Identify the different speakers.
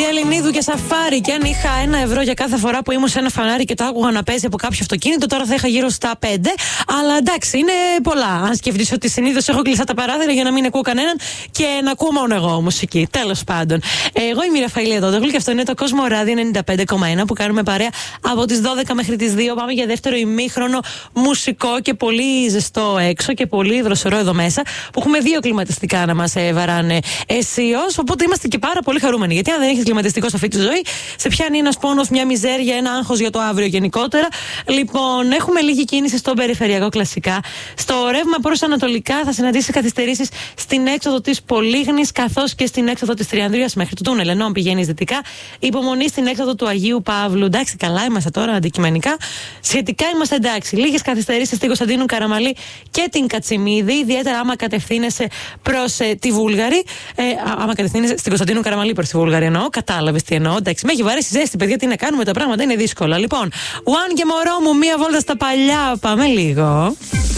Speaker 1: Μαρία Ελληνίδου και Σαφάρι. Και αν είχα €1 για κάθε φορά που ήμουν σε ένα φανάρι και το άκουγα να παίζει από κάποιο αυτοκίνητο, τώρα θα είχα γύρω στα 5. Αλλά εντάξει, είναι πολλά. Αν σκεφτείς ότι συνήθως έχω κλειστά τα παράθυρα για να μην ακούω κανέναν και να ακούω μόνο εγώ μουσική. Τέλος πάντων. Εγώ είμαι η Ραφαήλ Δόντογλου και αυτό είναι το Κόσμο Ράδιο 95,1 που κάνουμε παρέα από τις 12 μέχρι τις 2. Πάμε για δεύτερο ημίχρονο μουσικό και πολύ ζεστό έξω και πολύ δροσερό εδώ μέσα. Που έχουμε 2 κλιματιστικά να μας βαράνε αισίως. Οπότε είμαστε και πάρα πολύ χαρούμενοι. Γιατί αν δεν έχεις κλιματιστικό σε αυτή τη ζωή, σε πιάνει ένας πόνος, μια μιζέρια, ένα άγχος για το αύριο γενικότερα. Λοιπόν, έχουμε λίγη κίνηση στον περιφερειακό κλασικά. Στο ρεύμα προς Ανατολικά θα συναντήσει καθυστερήσεις στην έξοδο της Πολύγνης καθώς και στην έξοδο της Τριανδρίας μέχρι το τούνελ. Ενώ αν πηγαίνεις δυτικά, υπομονή στην έξοδο του Αγίου Παύλου. Εντάξει, καλά είμαστε τώρα αντικειμενικά. Σχετικά είμαστε εντάξει. Λίγες καθυστερήσεις στην Κωνσταντίνου Καραμαλή και την Κατσιμίδη, ιδιαίτερα άμα κατευθύνεσαι προς τη Βούλγαρη. Άμα κατευθύνεσαι στην Κωνσταντίνου Καραμαλή προς τη Βούλγαρη εννοώ. Κατάλαβες τι εννοώ. Εντάξει, με έχει βαρέσει ζέστη, παιδιά, τι να κάνουμε, τα πράγματα είναι δύσκολα. Λοιπόν, One και μωρό μου, μία βόλτα στα παλιά. Πάμε λίγο.